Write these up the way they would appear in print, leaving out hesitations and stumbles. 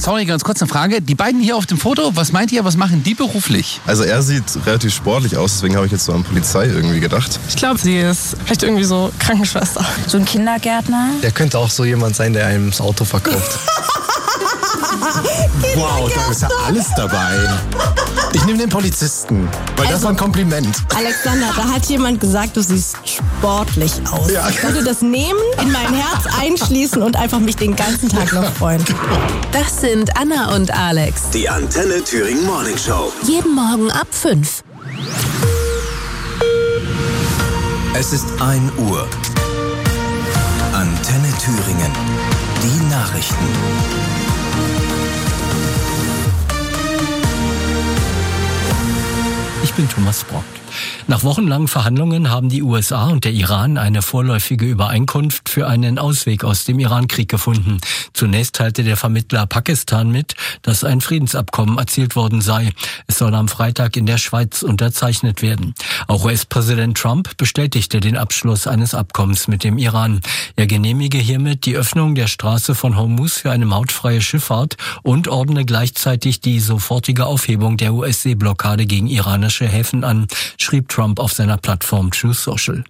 Sorry, ganz kurz eine Frage. Die beiden hier auf dem Foto, was meint ihr, was machen die beruflich? Also er sieht relativ sportlich aus, deswegen habe ich jetzt so an Polizei irgendwie gedacht. Ich glaube, sie ist vielleicht irgendwie so Krankenschwester. So ein Kindergärtner. Der könnte auch so jemand sein, der einem das Auto verkauft. Wow, da ist ja alles dabei. Ich nehme den Polizisten, weil das war ein Kompliment. Alexander, da hat jemand gesagt, du siehst sportlich aus. Ja. Ich würde das nehmen, in mein Herz einschließen und einfach mich den ganzen Tag noch freuen. Das sind Anna und Alex. Die Antenne Thüringen Morning Show. Jeden Morgen ab 5. Es ist 1 Uhr. Antenne Thüringen. Die Nachrichten. Ich bin Thomas Brock. Nach wochenlangen Verhandlungen haben die USA und der Iran eine vorläufige Übereinkunft für einen Ausweg aus dem Iran-Krieg gefunden. Zunächst teilte der Vermittler Pakistan mit, dass ein Friedensabkommen erzielt worden sei. Es soll am Freitag in der Schweiz unterzeichnet werden. Auch US-Präsident Trump bestätigte den Abschluss eines Abkommens mit dem Iran. Er genehmige hiermit die Öffnung der Straße von Hormuz für eine mautfreie Schifffahrt und ordne gleichzeitig die sofortige Aufhebung der US-Seeblockade gegen iranische Häfen an, schrieb Trump auf seiner Plattform Truth Social.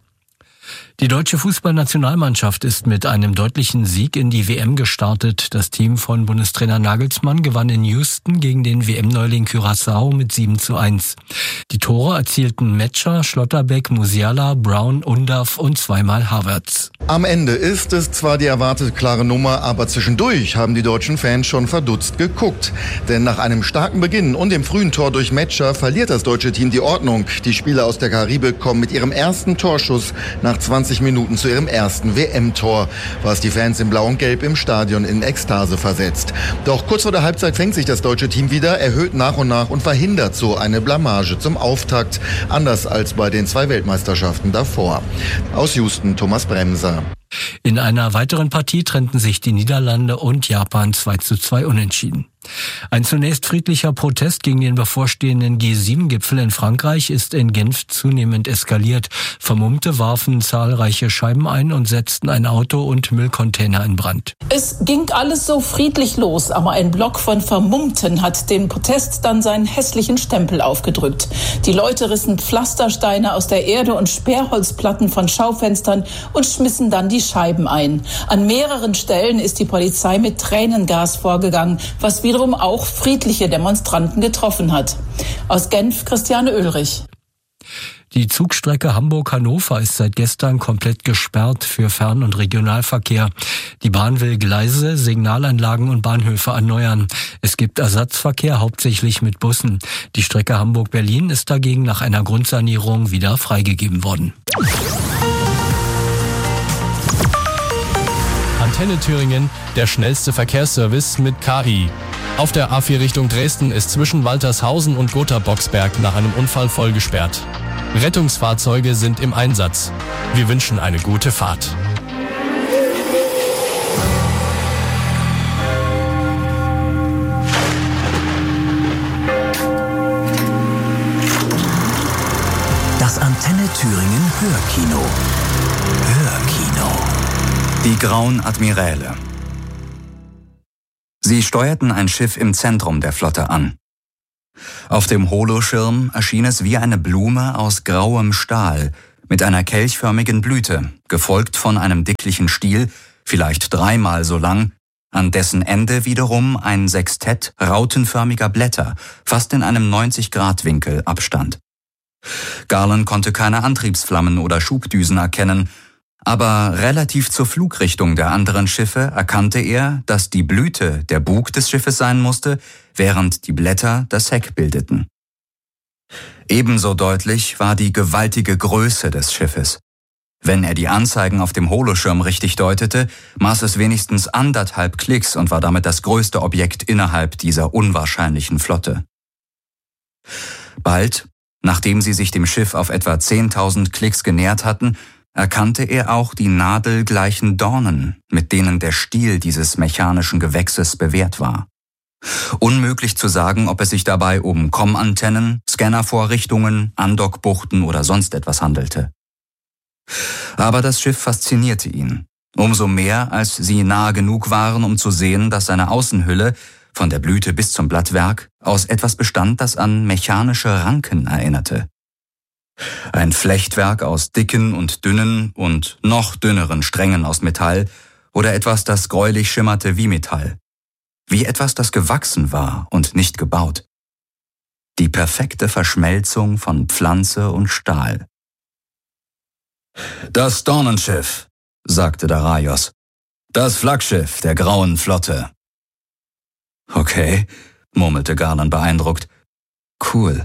Die deutsche Fußballnationalmannschaft ist mit einem deutlichen Sieg in die WM gestartet. Das Team von Bundestrainer Nagelsmann gewann in Houston gegen den WM-Neuling Curaçao mit 7:1. Die Tore erzielten Metscher, Schlotterbeck, Musiala, Brown, Undav und zweimal Havertz. Am Ende ist es zwar die erwartete klare Nummer, aber zwischendurch haben die deutschen Fans schon verdutzt geguckt. Denn nach einem starken Beginn und dem frühen Tor durch Metscher verliert das deutsche Team die Ordnung. Die Spieler aus der Karibik kommen mit ihrem ersten Torschuss nach 20 Minuten zu ihrem ersten WM-Tor, was die Fans in Blau und Gelb im Stadion in Ekstase versetzt. Doch kurz vor der Halbzeit fängt sich das deutsche Team wieder, erhöht nach und nach und verhindert so eine Blamage zum Auftakt, anders als bei den 2 Weltmeisterschaften davor. Aus Houston, Thomas Bremser. In einer weiteren Partie trennten sich die Niederlande und Japan 2:2 unentschieden. Ein zunächst friedlicher Protest gegen den bevorstehenden G7-Gipfel in Frankreich ist in Genf zunehmend eskaliert. Vermummte warfen zahlreiche Scheiben ein und setzten ein Auto und Müllcontainer in Brand. Es ging alles so friedlich los, aber ein Block von Vermummten hat dem Protest dann seinen hässlichen Stempel aufgedrückt. Die Leute rissen Pflastersteine aus der Erde und Sperrholzplatten von Schaufenstern und schmissen dann die Scheiben ein. An mehreren Stellen ist die Polizei mit Tränengas vorgegangen, was wiederum auch friedliche Demonstranten getroffen hat. Aus Genf, Christiane Oehlrich. Die Zugstrecke Hamburg-Hannover ist seit gestern komplett gesperrt für Fern- und Regionalverkehr. Die Bahn will Gleise, Signalanlagen und Bahnhöfe erneuern. Es gibt Ersatzverkehr, hauptsächlich mit Bussen. Die Strecke Hamburg-Berlin ist dagegen nach einer Grundsanierung wieder freigegeben worden. Antenne Thüringen, der schnellste Verkehrsservice mit KI. Auf der A4 Richtung Dresden ist zwischen Waltershausen und Gotha-Boxberg nach einem Unfall voll gesperrt. Rettungsfahrzeuge sind im Einsatz. Wir wünschen eine gute Fahrt. Das Antenne Thüringen Hörkino. Hörkino. Die Grauen Admiräle. Sie steuerten ein Schiff im Zentrum der Flotte an. Auf dem Holoschirm erschien es wie eine Blume aus grauem Stahl mit einer kelchförmigen Blüte, gefolgt von einem dicklichen Stiel, vielleicht 3-mal so lang, an dessen Ende wiederum ein Sextett rautenförmiger Blätter, fast in einem 90-Grad-Winkel abstand. Garland konnte keine Antriebsflammen oder Schubdüsen erkennen, aber relativ zur Flugrichtung der anderen Schiffe erkannte er, dass die Blüte der Bug des Schiffes sein musste, während die Blätter das Heck bildeten. Ebenso deutlich war die gewaltige Größe des Schiffes. Wenn er die Anzeigen auf dem Holoschirm richtig deutete, maß es wenigstens 1,5 Klicks und war damit das größte Objekt innerhalb dieser unwahrscheinlichen Flotte. Bald, nachdem sie sich dem Schiff auf etwa 10.000 Klicks genähert hatten, erkannte er auch die nadelgleichen Dornen, mit denen der Stiel dieses mechanischen Gewächses bewehrt war. Unmöglich zu sagen, ob es sich dabei um Kommantennen, Scannervorrichtungen, Andockbuchten oder sonst etwas handelte. Aber das Schiff faszinierte ihn, umso mehr, als sie nahe genug waren, um zu sehen, dass seine Außenhülle, von der Blüte bis zum Blattwerk, aus etwas bestand, das an mechanische Ranken erinnerte. Ein Flechtwerk aus dicken und dünnen und noch dünneren Strängen aus Metall oder etwas, das gräulich schimmerte wie Metall. Wie etwas, das gewachsen war und nicht gebaut. Die perfekte Verschmelzung von Pflanze und Stahl. »Das Dornenschiff«, sagte Daraios. »Das Flaggschiff der Grauen Flotte.« »Okay«, murmelte Garland beeindruckt. »Cool.«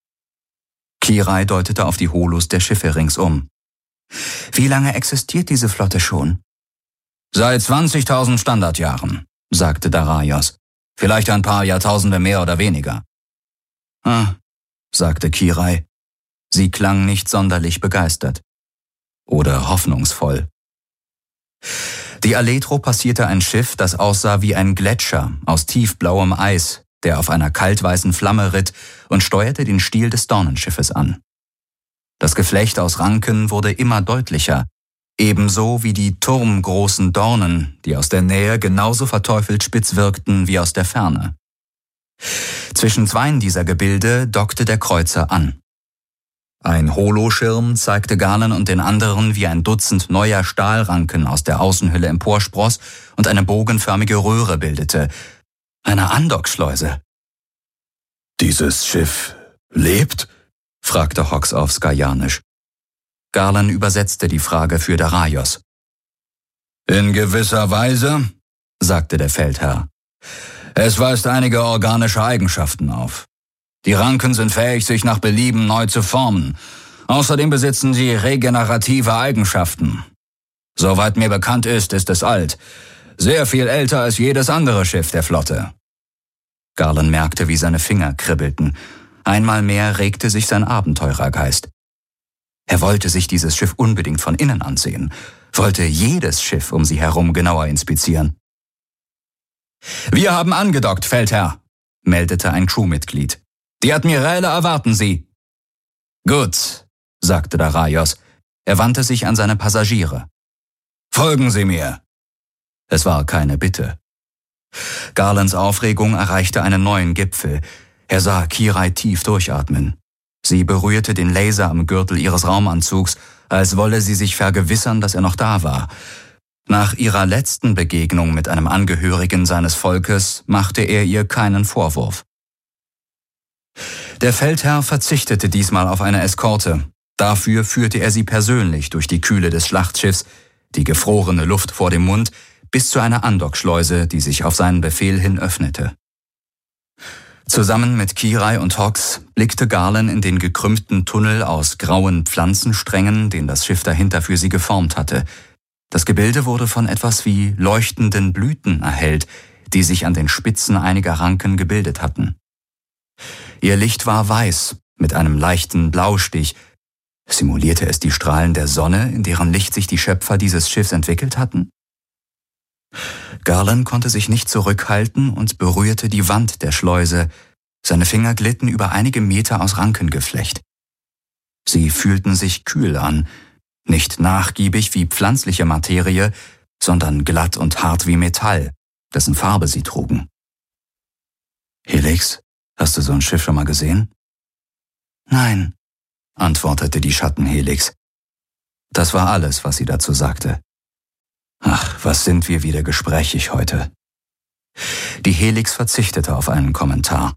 Kirai deutete auf die Holos der Schiffe ringsum. »Wie lange existiert diese Flotte schon?« »Seit 20.000 Standardjahren«, sagte Daraios. »Vielleicht ein paar Jahrtausende mehr oder weniger.« »Ah«, sagte Kirai. Sie klang nicht sonderlich begeistert. Oder hoffnungsvoll. Die Aletro passierte ein Schiff, das aussah wie ein Gletscher aus tiefblauem Eis, der auf einer kaltweißen Flamme ritt und steuerte den Stiel des Dornenschiffes an. Das Geflecht aus Ranken wurde immer deutlicher, ebenso wie die turmgroßen Dornen, die aus der Nähe genauso verteufelt spitz wirkten wie aus der Ferne. Zwischen zweien dieser Gebilde dockte der Kreuzer an. Ein Holoschirm zeigte Galen und den anderen, wie ein Dutzend neuer Stahlranken aus der Außenhülle emporspross und eine bogenförmige Röhre bildete. Eine Andockschleuse. »Dieses Schiff lebt?« fragte Hawks auf Skajanisch. Galen übersetzte die Frage für Daraios. »In gewisser Weise«, sagte der Feldherr. »Es weist einige organische Eigenschaften auf. Die Ranken sind fähig, sich nach Belieben neu zu formen. Außerdem besitzen sie regenerative Eigenschaften. Soweit mir bekannt ist, ist es alt. Sehr viel älter als jedes andere Schiff der Flotte.« Garland merkte, wie seine Finger kribbelten. Einmal mehr regte sich sein Abenteurergeist. Er wollte sich dieses Schiff unbedingt von innen ansehen, wollte jedes Schiff um sie herum genauer inspizieren. »Wir haben angedockt, Feldherr«, meldete ein Crewmitglied. »Die Admiräle erwarten Sie.« »Gut«, sagte Daraios. Er wandte sich an seine Passagiere. »Folgen Sie mir.« Es war keine Bitte. Garlands Aufregung erreichte einen neuen Gipfel. Er sah Kirai tief durchatmen. Sie berührte den Laser am Gürtel ihres Raumanzugs, als wolle sie sich vergewissern, dass er noch da war. Nach ihrer letzten Begegnung mit einem Angehörigen seines Volkes machte er ihr keinen Vorwurf. Der Feldherr verzichtete diesmal auf eine Eskorte. Dafür führte er sie persönlich durch die Kühle des Schlachtschiffs, die gefrorene Luft vor dem Mund, bis zu einer Andockschleuse, die sich auf seinen Befehl hin öffnete. Zusammen mit Kirai und Hawks blickte Garland in den gekrümmten Tunnel aus grauen Pflanzensträngen, den das Schiff dahinter für sie geformt hatte. Das Gebilde wurde von etwas wie leuchtenden Blüten erhellt, die sich an den Spitzen einiger Ranken gebildet hatten. Ihr Licht war weiß, mit einem leichten Blaustich. Simulierte es die Strahlen der Sonne, in deren Licht sich die Schöpfer dieses Schiffs entwickelt hatten? Garland konnte sich nicht zurückhalten und berührte die Wand der Schleuse. Seine Finger glitten über einige Meter aus Rankengeflecht. Sie fühlten sich kühl an, nicht nachgiebig wie pflanzliche Materie, sondern glatt und hart wie Metall, dessen Farbe sie trugen. »Helix, hast du so ein Schiff schon mal gesehen?« »Nein«, antwortete die Schattenhelix. Das war alles, was sie dazu sagte. Ach, was sind wir wieder gesprächig heute. Die Helix verzichtete auf einen Kommentar.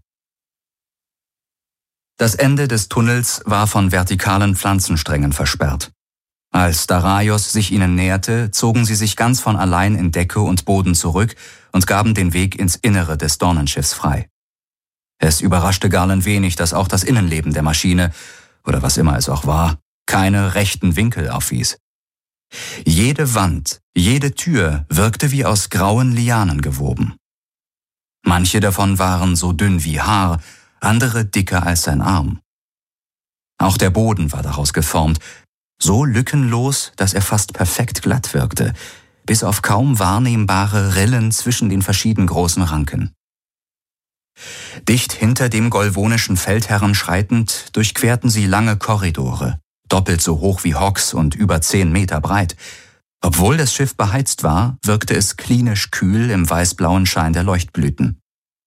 Das Ende des Tunnels war von vertikalen Pflanzensträngen versperrt. Als Daraios sich ihnen näherte, zogen sie sich ganz von allein in Decke und Boden zurück und gaben den Weg ins Innere des Dornenschiffs frei. Es überraschte Garland wenig, dass auch das Innenleben der Maschine, oder was immer es auch war, keine rechten Winkel aufwies. Jede Wand, jede Tür wirkte wie aus grauen Lianen gewoben. Manche davon waren so dünn wie Haar, andere dicker als sein Arm. Auch der Boden war daraus geformt, so lückenlos, dass er fast perfekt glatt wirkte, bis auf kaum wahrnehmbare Rillen zwischen den verschieden großen Ranken. Dicht hinter dem golvonischen Feldherren schreitend durchquerten sie lange Korridore, doppelt so hoch wie Hawks und über 10 Meter breit. Obwohl das Schiff beheizt war, wirkte es klinisch kühl im weißblauen Schein der Leuchtblüten.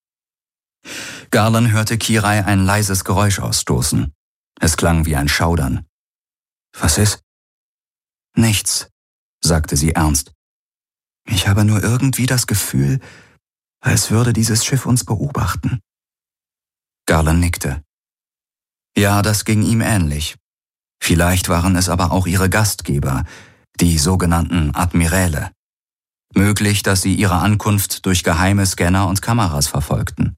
Garland hörte Kirai ein leises Geräusch ausstoßen. Es klang wie ein Schaudern. »Was ist?« »Nichts«, sagte sie ernst. »Ich habe nur irgendwie das Gefühl, als würde dieses Schiff uns beobachten.« Garland nickte. Ja, das ging ihm ähnlich. Vielleicht waren es aber auch ihre Gastgeber, die sogenannten Admiräle. Möglich, dass sie ihre Ankunft durch geheime Scanner und Kameras verfolgten.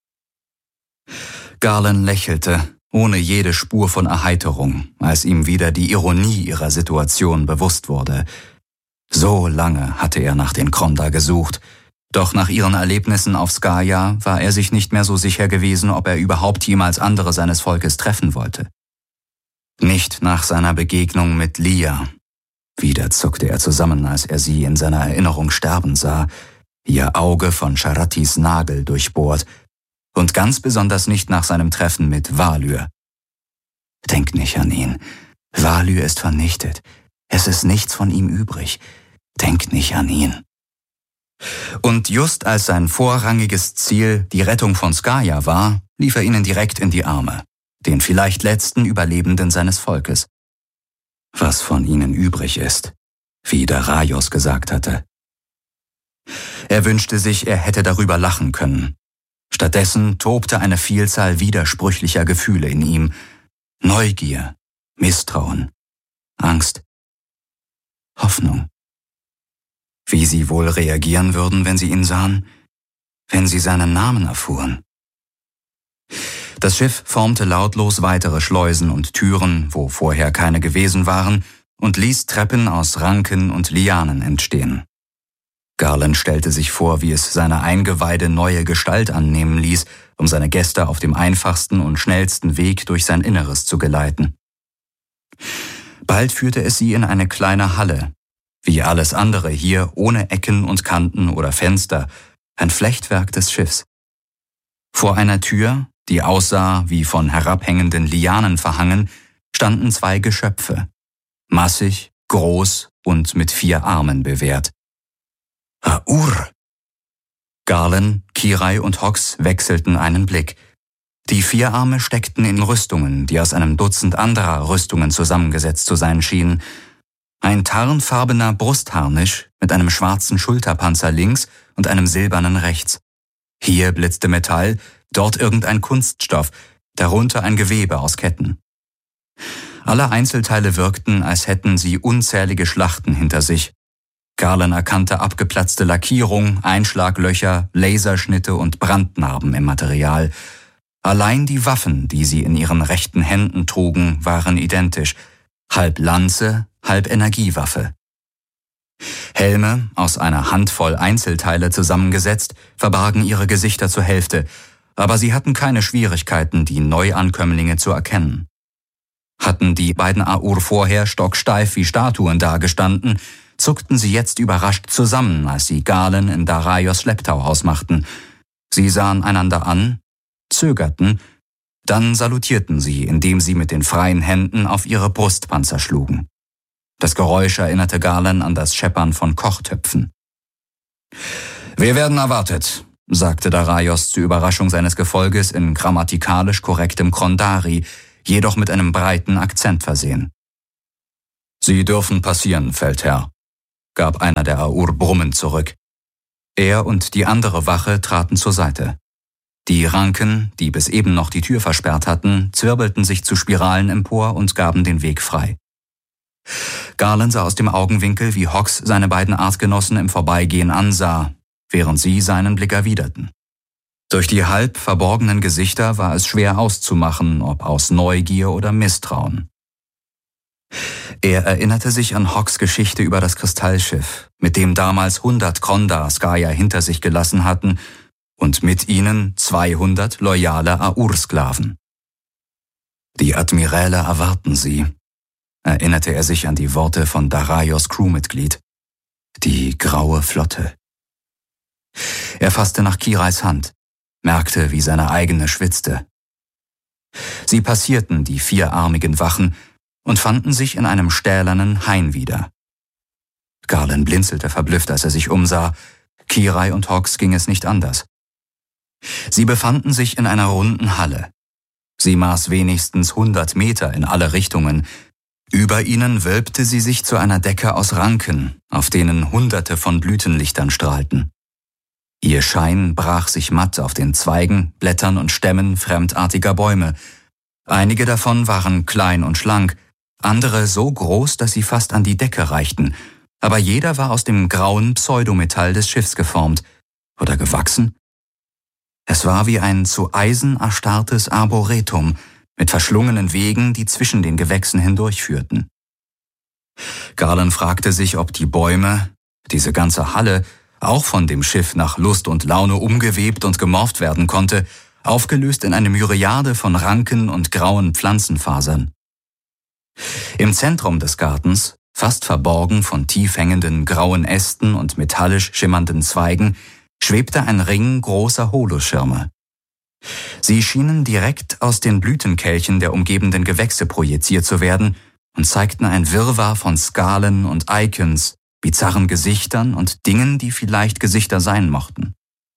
Garland lächelte, ohne jede Spur von Erheiterung, als ihm wieder die Ironie ihrer Situation bewusst wurde. So lange hatte er nach den Kronda gesucht, doch nach ihren Erlebnissen auf Skaya war er sich nicht mehr so sicher gewesen, ob er überhaupt jemals andere seines Volkes treffen wollte. Nicht nach seiner Begegnung mit Lia. Wieder zuckte er zusammen, als er sie in seiner Erinnerung sterben sah, ihr Auge von Sharatis Nagel durchbohrt, und ganz besonders nicht nach seinem Treffen mit Valyr. Denk nicht an ihn. Valyr ist vernichtet. Es ist nichts von ihm übrig. Denk nicht an ihn. Und just als sein vorrangiges Ziel die Rettung von Skaya war, lief er ihnen direkt in die Arme, den vielleicht letzten Überlebenden seines Volkes. Was von ihnen übrig ist, wie Daraios gesagt hatte. Er wünschte sich, er hätte darüber lachen können. Stattdessen tobte eine Vielzahl widersprüchlicher Gefühle in ihm. Neugier, Misstrauen, Angst, Hoffnung. Wie sie wohl reagieren würden, wenn sie ihn sahen, wenn sie seinen Namen erfuhren. Das Schiff formte lautlos weitere Schleusen und Türen, wo vorher keine gewesen waren, und ließ Treppen aus Ranken und Lianen entstehen. Garland stellte sich vor, wie es seine Eingeweide neue Gestalt annehmen ließ, um seine Gäste auf dem einfachsten und schnellsten Weg durch sein Inneres zu geleiten. Bald führte es sie in eine kleine Halle, wie alles andere hier ohne Ecken und Kanten oder Fenster, ein Flechtwerk des Schiffs. Vor einer Tür, die aussah wie von herabhängenden Lianen verhangen, standen 2 Geschöpfe, massig, groß und mit 4 Armen bewehrt. Aur! Garland, Kirai und Hox wechselten einen Blick. Die 4 Arme steckten in Rüstungen, die aus einem Dutzend anderer Rüstungen zusammengesetzt zu sein schienen. Ein tarnfarbener Brustharnisch mit einem schwarzen Schulterpanzer links und einem silbernen rechts. Hier blitzte Metall, dort irgendein Kunststoff, darunter ein Gewebe aus Ketten. Alle Einzelteile wirkten, als hätten sie unzählige Schlachten hinter sich. Garland erkannte abgeplatzte Lackierung, Einschlaglöcher, Laserschnitte und Brandnarben im Material. Allein die Waffen, die sie in ihren rechten Händen trugen, waren identisch. Halb Lanze, halb Energiewaffe. Helme, aus einer Handvoll Einzelteile zusammengesetzt, verbargen ihre Gesichter zur Hälfte, aber sie hatten keine Schwierigkeiten, die Neuankömmlinge zu erkennen. Hatten die beiden Aur vorher stocksteif wie Statuen dagestanden, zuckten sie jetzt überrascht zusammen, als sie Garland in Daraios Schlepptau ausmachten. Sie sahen einander an, zögerten, dann salutierten sie, indem sie mit den freien Händen auf ihre Brustpanzer schlugen. Das Geräusch erinnerte Garland an das Scheppern von Kochtöpfen. »Wir werden erwartet«, sagte Daraios zur Überraschung seines Gefolges in grammatikalisch korrektem Krondari, jedoch mit einem breiten Akzent versehen. »Sie dürfen passieren, Feldherr«, gab einer der Aur brummend zurück. Er und die andere Wache traten zur Seite. Die Ranken, die bis eben noch die Tür versperrt hatten, zwirbelten sich zu Spiralen empor und gaben den Weg frei. Garland sah aus dem Augenwinkel, wie Hox seine beiden Artgenossen im Vorbeigehen ansah, während sie seinen Blick erwiderten. Durch die halb verborgenen Gesichter war es schwer auszumachen, ob aus Neugier oder Misstrauen. Er erinnerte sich an Hox Geschichte über das Kristallschiff, mit dem damals 100 Kronda Skaya hinter sich gelassen hatten und mit ihnen 200 loyale Aur-Sklaven. Die Admiräle erwarten sie, erinnerte er sich an die Worte von Daraios Crewmitglied. Die graue Flotte. Er fasste nach Kirais Hand, merkte, wie seine eigene schwitzte. Sie passierten die 4-armigen Wachen und fanden sich in einem stählernen Hain wieder. Garland blinzelte verblüfft, als er sich umsah. Kirai und Hox ging es nicht anders. Sie befanden sich in einer runden Halle. Sie maß wenigstens 100 Meter in alle Richtungen. Über ihnen wölbte sie sich zu einer Decke aus Ranken, auf denen Hunderte von Blütenlichtern strahlten. Ihr Schein brach sich matt auf den Zweigen, Blättern und Stämmen fremdartiger Bäume. Einige davon waren klein und schlank, andere so groß, dass sie fast an die Decke reichten, aber jeder war aus dem grauen Pseudometall des Schiffs geformt oder gewachsen. Es war wie ein zu Eisen erstarrtes Arboretum mit verschlungenen Wegen, die zwischen den Gewächsen hindurchführten. Garland fragte sich, ob die Bäume, diese ganze Halle, auch von dem Schiff nach Lust und Laune umgewebt und gemorpht werden konnte, aufgelöst in eine Myriade von Ranken und grauen Pflanzenfasern. Im Zentrum des Gartens, fast verborgen von tief hängenden grauen Ästen und metallisch schimmernden Zweigen, schwebte ein Ring großer Holoschirme. Sie schienen direkt aus den Blütenkelchen der umgebenden Gewächse projiziert zu werden und zeigten ein Wirrwarr von Skalen und Icons, bizarren Gesichtern und Dingen, die vielleicht Gesichter sein mochten.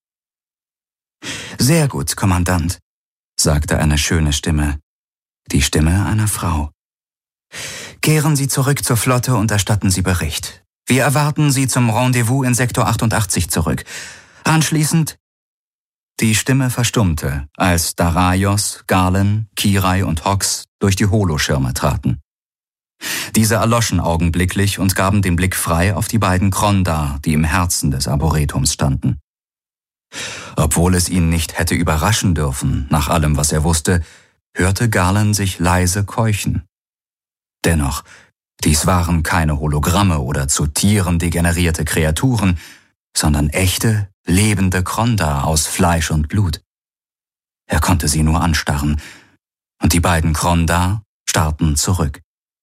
»Sehr gut, Kommandant«, sagte eine schöne Stimme, die Stimme einer Frau. »Kehren Sie zurück zur Flotte und erstatten Sie Bericht. Wir erwarten Sie zum Rendezvous in Sektor 88 zurück. Anschließend...« Die Stimme verstummte, als Daraios, Galen, Kirai und Hox durch die Holoschirme traten. Diese erloschen augenblicklich und gaben den Blick frei auf die beiden Krondar, die im Herzen des Arboretums standen. Obwohl es ihn nicht hätte überraschen dürfen, nach allem, was er wusste, hörte Galen sich leise keuchen. Dennoch, dies waren keine Hologramme oder zu Tieren degenerierte Kreaturen, sondern echte, lebende Krondar aus Fleisch und Blut. Er konnte sie nur anstarren, und die beiden Krondar starrten zurück.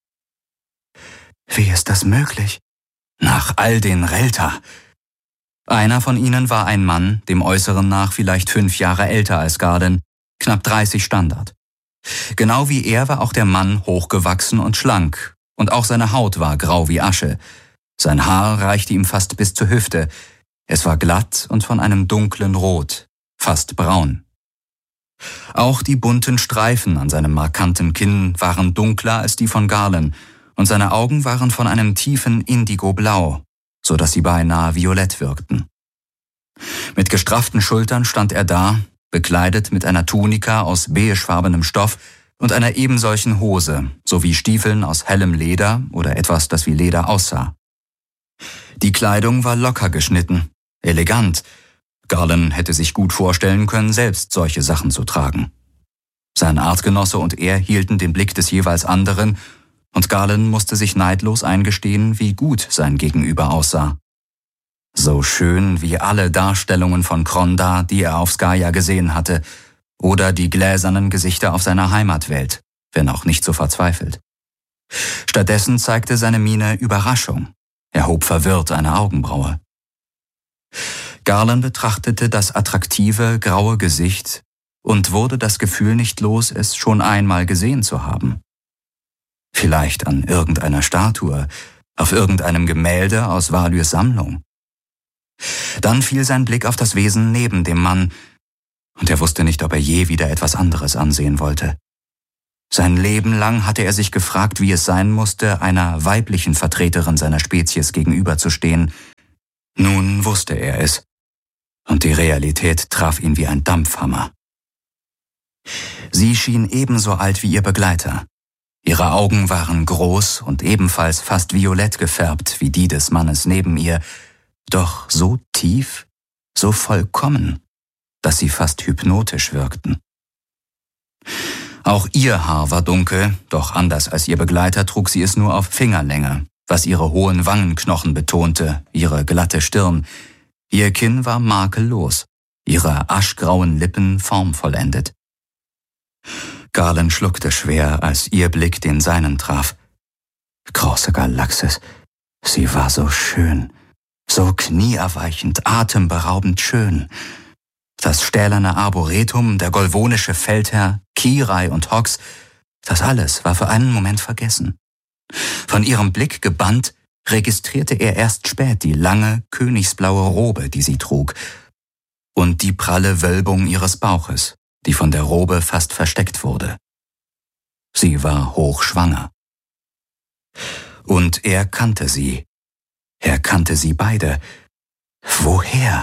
Wie ist das möglich? Nach all den Relta. Einer von ihnen war ein Mann, dem Äußeren nach vielleicht 5 Jahre älter als Garden, knapp 30 Standard. Genau wie er war auch der Mann hochgewachsen und schlank, und auch seine Haut war grau wie Asche. Sein Haar reichte ihm fast bis zur Hüfte. Es war glatt und von einem dunklen Rot, fast braun. Auch die bunten Streifen an seinem markanten Kinn waren dunkler als die von Garland, und seine Augen waren von einem tiefen Indigoblau, so dass sie beinahe violett wirkten. Mit gestrafften Schultern stand er da, bekleidet mit einer Tunika aus beigefarbenem Stoff und einer ebensolchen Hose, sowie Stiefeln aus hellem Leder oder etwas, das wie Leder aussah. Die Kleidung war locker geschnitten, elegant. Garland hätte sich gut vorstellen können, selbst solche Sachen zu tragen. Sein Artgenosse und er hielten den Blick des jeweils anderen, und Garland musste sich neidlos eingestehen, wie gut sein Gegenüber aussah. So schön wie alle Darstellungen von Krondar, die er auf Skaya gesehen hatte, oder die gläsernen Gesichter auf seiner Heimatwelt, wenn auch nicht so verzweifelt. Stattdessen zeigte seine Miene Überraschung. Er hob verwirrt eine Augenbraue. Garland betrachtete das attraktive, graue Gesicht und wurde das Gefühl nicht los, es schon einmal gesehen zu haben. Vielleicht an irgendeiner Statue, auf irgendeinem Gemälde aus Valyrs Sammlung. Dann fiel sein Blick auf das Wesen neben dem Mann, und er wusste nicht, ob er je wieder etwas anderes ansehen wollte. Sein Leben lang hatte er sich gefragt, wie es sein musste, einer weiblichen Vertreterin seiner Spezies gegenüberzustehen. Nun wusste er es, und die Realität traf ihn wie ein Dampfhammer. Sie schien ebenso alt wie ihr Begleiter. Ihre Augen waren groß und ebenfalls fast violett gefärbt wie die des Mannes neben ihr, doch so tief, so vollkommen, dass sie fast hypnotisch wirkten. Auch ihr Haar war dunkel, doch anders als ihr Begleiter trug sie es nur auf Fingerlänge, was ihre hohen Wangenknochen betonte, ihre glatte Stirn. Ihr Kinn war makellos, ihre aschgrauen Lippen formvollendet. Garland schluckte schwer, als ihr Blick den seinen traf. Große Galaxis, sie war so schön, so knieerweichend, atemberaubend schön. Das stählerne Arboretum, der golvonische Feldherr, Kirai und Hox, das alles war für einen Moment vergessen. Von ihrem Blick gebannt, registrierte er erst spät die lange, königsblaue Robe, die sie trug. und die pralle Wölbung ihres Bauches, die von der Robe fast versteckt wurde. Sie war hochschwanger. Und er kannte sie. Er kannte sie beide. Woher?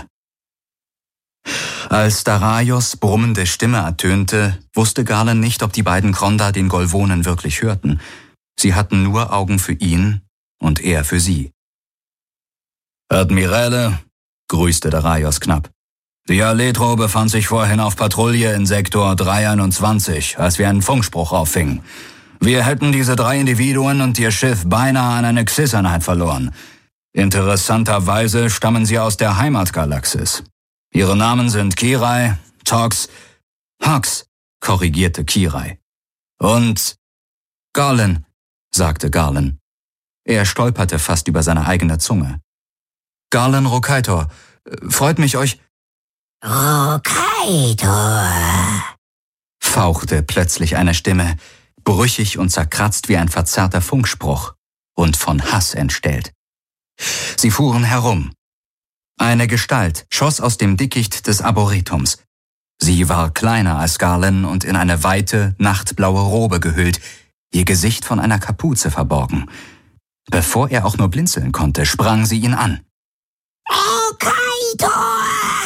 Als Daraios brummende Stimme ertönte, wusste Galen nicht, ob die beiden Kronda den Golvonen wirklich hörten. Sie hatten nur Augen für ihn und er für sie. »Admirale«, grüßte Daraios knapp. »Die Aletro befand sich vorhin auf Patrouille in Sektor 321, als wir einen Funkspruch auffingen. Wir hätten diese 3 Individuen und ihr Schiff beinahe an eine Xys-Einheit verloren. Interessanterweise stammen sie aus der Heimatgalaxis. Ihre Namen sind Kirai, Tox, Hux«, korrigierte Kirai. »Und Galen«, sagte Galen. Er stolperte fast über seine eigene Zunge. »Galen Rokaitor, freut mich euch...« »Rokaitor«, fauchte plötzlich eine Stimme, brüchig und zerkratzt wie ein verzerrter Funkspruch und von Hass entstellt. Sie fuhren herum. Eine Gestalt schoss aus dem Dickicht des Arboretums. Sie war kleiner als Galen und in eine weite, nachtblaue Robe gehüllt, ihr Gesicht von einer Kapuze verborgen. Bevor er auch nur blinzeln konnte, sprang sie ihn an. »Rokaitor!«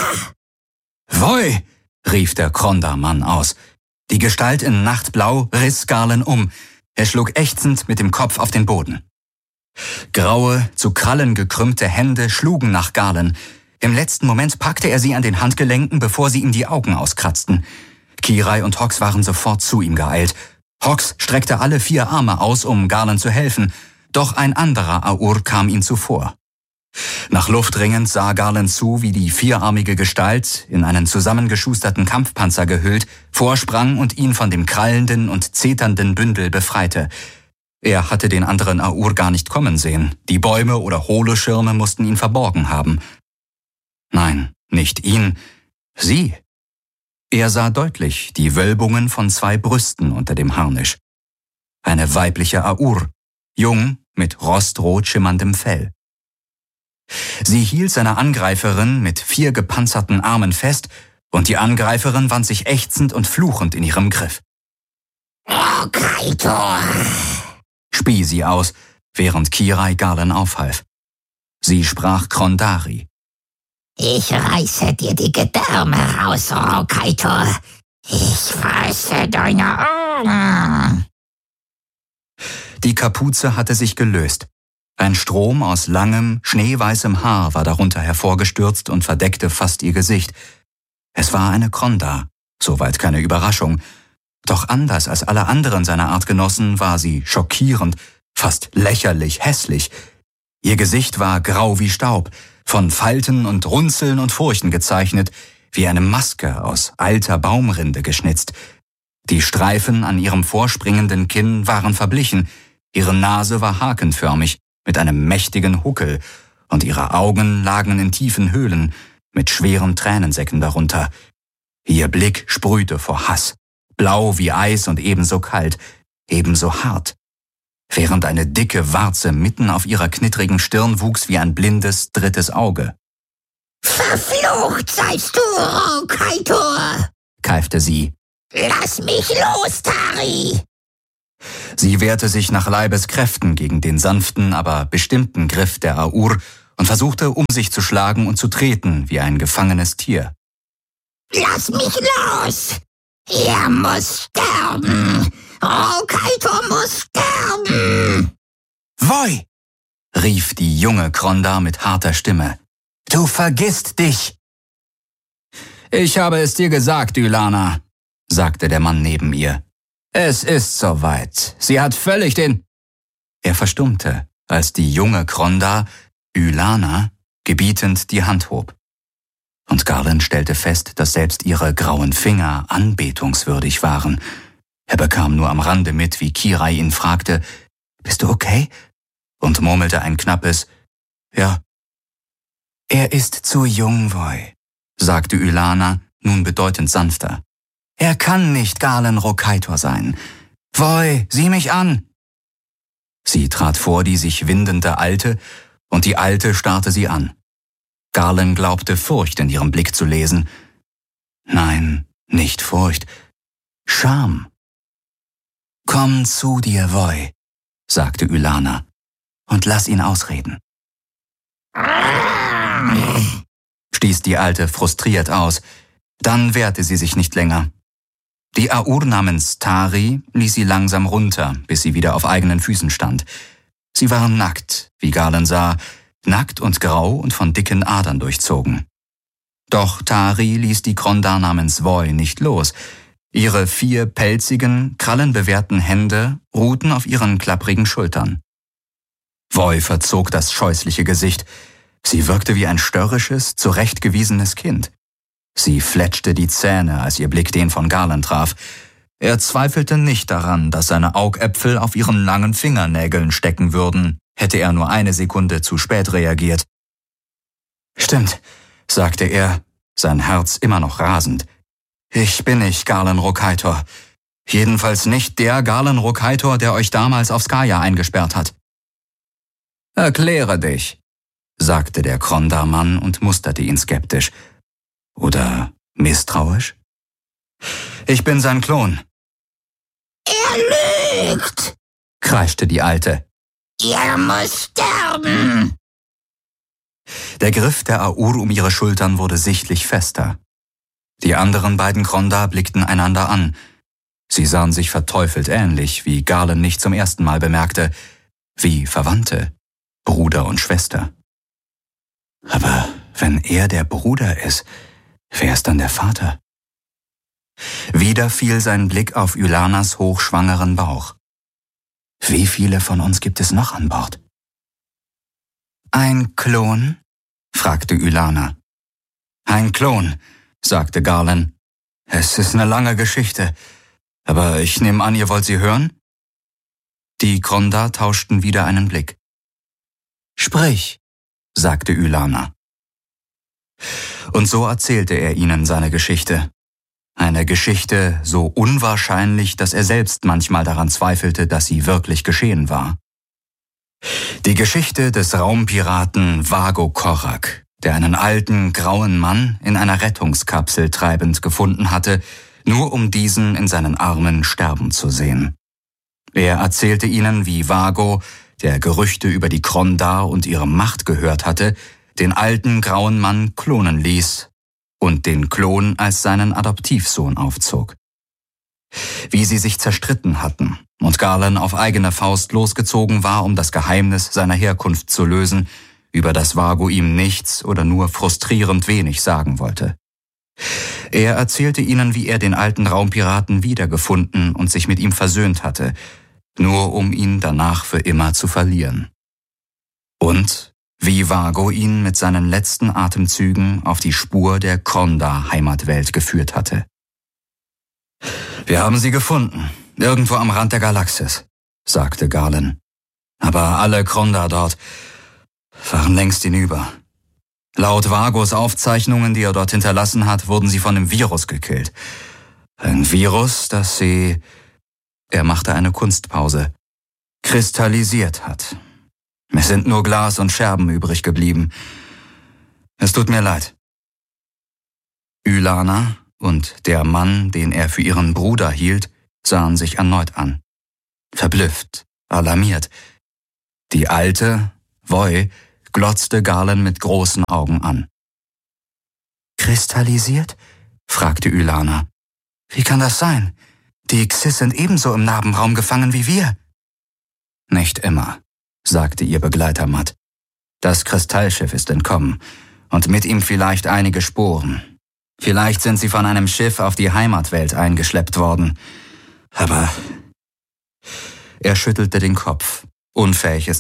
»Voi«, rief der Kronda-Mann aus. Die Gestalt in Nachtblau riss Galen um. Er schlug ächzend mit dem Kopf auf den Boden. Graue, zu Krallen gekrümmte Hände schlugen nach Galen. Im letzten Moment packte er sie an den Handgelenken, bevor sie ihm die Augen auskratzten. Kirai und Hux waren sofort zu ihm geeilt. Hux streckte alle 4 Arme aus, um Galen zu helfen, doch ein anderer Aur kam ihm zuvor. Nach Luft ringend sah Galen zu, wie die 4-armige Gestalt, in einen zusammengeschusterten Kampfpanzer gehüllt, vorsprang und ihn von dem krallenden und zeternden Bündel befreite. Er hatte den anderen Aur gar nicht kommen sehen. Die Bäume oder Holoschirme mussten ihn verborgen haben. Nein, nicht ihn, sie. Er sah deutlich die Wölbungen von 2 Brüsten unter dem Harnisch. Eine weibliche Aur, jung, mit rostrot schimmerndem Fell. Sie hielt seine Angreiferin mit 4 gepanzerten Armen fest, und die Angreiferin wand sich ächzend und fluchend in ihrem Griff. »Rokaitor«, spie sie aus, während Kirai Galen aufhalf. Sie sprach Krondari. »Ich reiße dir die Gedärme raus, Rokaitor. Ich fresse deine Augen.« Die Kapuze hatte sich gelöst. Ein Strom aus langem, schneeweißem Haar war darunter hervorgestürzt und verdeckte fast ihr Gesicht. Es war eine Kronda, soweit keine Überraschung. Doch anders als alle anderen seiner Artgenossen war sie schockierend, fast lächerlich hässlich. Ihr Gesicht war grau wie Staub, von Falten und Runzeln und Furchen gezeichnet, wie eine Maske aus alter Baumrinde geschnitzt. Die Streifen an ihrem vorspringenden Kinn waren verblichen, ihre Nase war hakenförmig, mit einem mächtigen Huckel, und ihre Augen lagen in tiefen Höhlen, mit schweren Tränensäcken darunter. Ihr Blick sprühte vor Hass, blau wie Eis und ebenso kalt, ebenso hart, während eine dicke Warze mitten auf ihrer knittrigen Stirn wuchs wie ein blindes 3. Auge. »Verflucht seist du, Rokaitor«, keifte sie. »Lass mich los, Tari!« Sie wehrte sich nach Leibeskräften gegen den sanften, aber bestimmten Griff der Aur und versuchte, um sich zu schlagen und zu treten, wie ein gefangenes Tier. »Lass mich los! Er muss sterben! Rokaitor muss sterben!« »Voi«, rief die junge Kronda mit harter Stimme. »Du vergisst dich!« »Ich habe es dir gesagt, Ylana«, sagte der Mann neben ihr. »Es ist soweit. Sie hat völlig den...« Er verstummte, als die junge Kronda, Ylana, gebietend die Hand hob. Und Galen stellte fest, dass selbst ihre grauen Finger anbetungswürdig waren. Er bekam nur am Rande mit, wie Kirai ihn fragte, »Bist du okay?« und murmelte ein knappes »Ja.« »Er ist zu jung, Voi«, sagte Ylana, nun bedeutend sanfter. »Er kann nicht Galen Rokaitor sein. Voi, sieh mich an!« Sie trat vor die sich windende Alte, und die Alte starrte sie an. Garland glaubte, Furcht in ihrem Blick zu lesen. Nein, nicht Furcht. Scham. »Komm zu dir, Voy«, sagte Ylana, »und lass ihn ausreden.« stieß die Alte frustriert aus. Dann wehrte sie sich nicht länger. Die Aur namens Tari ließ sie langsam runter, bis sie wieder auf eigenen Füßen stand. Sie waren nackt, wie Garland sah, nackt und grau und von dicken Adern durchzogen. Doch Tari ließ die Krondar namens Voy nicht los. Ihre 4 pelzigen, krallenbewehrten Hände ruhten auf ihren klapprigen Schultern. Voy verzog das scheußliche Gesicht. Sie wirkte wie ein störrisches, zurechtgewiesenes Kind. Sie fletschte die Zähne, als ihr Blick den von Garland traf. Er zweifelte nicht daran, dass seine Augäpfel auf ihren langen Fingernägeln stecken würden, hätte er nur eine Sekunde zu spät reagiert. »Stimmt«, sagte er, sein Herz immer noch rasend. »Ich bin nicht Garland Rokaitor. Jedenfalls nicht der Garland Rokaitor, der euch damals auf Skaya eingesperrt hat.« »Erkläre dich«, sagte der Krondar-Mann und musterte ihn skeptisch. Oder misstrauisch? »Ich bin sein Klon.« »Er lügt«, kreischte die Alte. »Er muss sterben.« Der Griff der Aur um ihre Schultern wurde sichtlich fester. Die anderen beiden Krondar blickten einander an. Sie sahen sich verteufelt ähnlich, wie Garland nicht zum ersten Mal bemerkte, wie Verwandte, Bruder und Schwester. Aber wenn er der Bruder ist, wer ist dann der Vater? Wieder fiel sein Blick auf Ylanas hochschwangeren Bauch. Wie viele von uns gibt es noch an Bord? »Ein Klon?« fragte Ylana. »Ein Klon«, sagte Garland. »Es ist eine lange Geschichte, aber ich nehme an, ihr wollt sie hören?« Die Krondar tauschten wieder einen Blick. »Sprich«, sagte Ylana. Und so erzählte er ihnen seine Geschichte. Eine Geschichte so unwahrscheinlich, dass er selbst manchmal daran zweifelte, dass sie wirklich geschehen war. Die Geschichte des Raumpiraten Vago Korak, der einen alten, grauen Mann in einer Rettungskapsel treibend gefunden hatte, nur um diesen in seinen Armen sterben zu sehen. Er erzählte ihnen, wie Vago, der Gerüchte über die Krondar und ihre Macht gehört hatte, den alten, grauen Mann klonen ließ und den Klon als seinen Adoptivsohn aufzog. Wie sie sich zerstritten hatten und Garland auf eigene Faust losgezogen war, um das Geheimnis seiner Herkunft zu lösen, über das Vago ihm nichts oder nur frustrierend wenig sagen wollte. Er erzählte ihnen, wie er den alten Raumpiraten wiedergefunden und sich mit ihm versöhnt hatte, nur um ihn danach für immer zu verlieren. Und wie Vago ihn mit seinen letzten Atemzügen auf die Spur der Krondar-Heimatwelt geführt hatte. »Wir haben sie gefunden, irgendwo am Rand der Galaxis«, sagte Garland. »Aber alle Krondar dort waren längst hinüber. Laut Vagos Aufzeichnungen, die er dort hinterlassen hat, wurden sie von einem Virus gekillt. Ein Virus, das sie«, er machte eine Kunstpause, »kristallisiert hat. Es sind nur Glas und Scherben übrig geblieben. Es tut mir leid.« Ylana und der Mann, den er für ihren Bruder hielt, sahen sich erneut an. Verblüfft, alarmiert. Die Alte, Voy, glotzte Garland mit großen Augen an. »Kristallisiert?« fragte Ylana. »Wie kann das sein? Die Xis sind ebenso im Narbenraum gefangen wie wir.« »Nicht immer«, sagte ihr Begleiter matt. »Das Kristallschiff ist entkommen und mit ihm vielleicht einige Spuren. Vielleicht sind sie von einem Schiff auf die Heimatwelt eingeschleppt worden. Aber…« Er schüttelte den Kopf, unfähig es